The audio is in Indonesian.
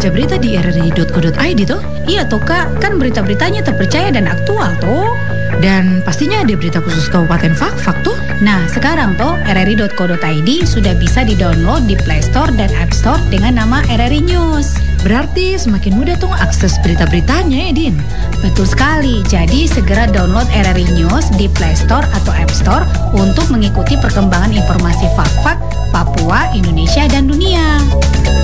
baca berita di rri.co.id toh? Iya toh Kak, kan berita-beritanya terpercaya dan aktual toh. Dan pastinya ada berita khusus Kabupaten Fakfak tuh. Nah, sekarang toh rri.co.id sudah bisa di-download di Play Store dan App Store dengan nama RRI News. Berarti semakin mudah tuh akses berita-beritanya ya, Din. Betul sekali, jadi segera download RRI News di Play Store atau App Store untuk mengikuti perkembangan informasi Fakfak, Papua, Indonesia, dan dunia.